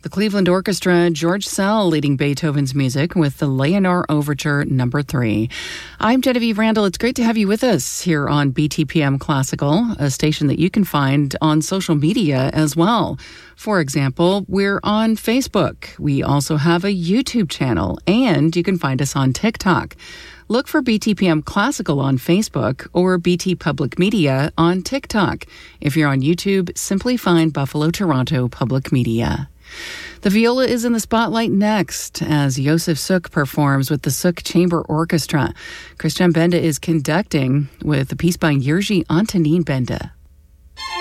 The Cleveland Orchestra, George Szell leading Beethoven's music with the Leonore Overture No. 3. I'm Genevieve Randall. It's great to have you with us here on BTPM Classical, a station that you can find on social media as well. For example, we're on Facebook. We also have a YouTube channel, and you can find us on TikTok. Look for BTPM Classical on Facebook or BT Public Media on TikTok. If you're on YouTube, simply find Buffalo Toronto Public Media. The viola is in the spotlight next as Yosef Suk performs with the Suk Chamber Orchestra. Christian Benda is conducting with a piece by Jiří Antonín Benda.